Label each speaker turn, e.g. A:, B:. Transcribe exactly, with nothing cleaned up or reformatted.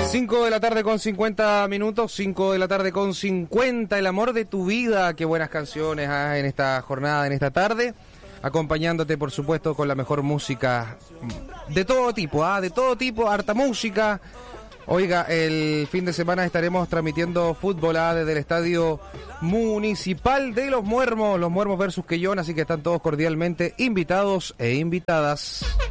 A: cinco de la tarde con cincuenta minutos, cinco de la tarde con cincuenta, el amor de tu vida, qué buenas canciones ah, en esta jornada, en esta tarde, acompañándote por supuesto con la mejor música de todo tipo, ah, de todo tipo, harta música. Oiga, el fin de semana estaremos transmitiendo fútbol ah, desde el Estadio Municipal de Los Muermos, Los Muermos versus Quellón, así que están todos cordialmente invitados e invitadas.